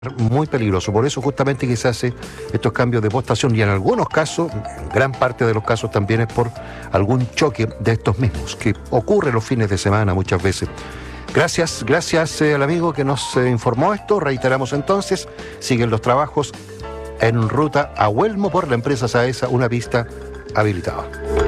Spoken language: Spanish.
muy peligroso. Por eso justamente que se hace estos cambios de postación y en algunos casos, en gran parte de los casos también es por algún choque de estos mismos, que ocurre los fines de semana muchas veces. Gracias al amigo que nos informó esto. Reiteramos entonces, siguen los trabajos en ruta a Huelmo por la empresa Saesa, una pista habilitada.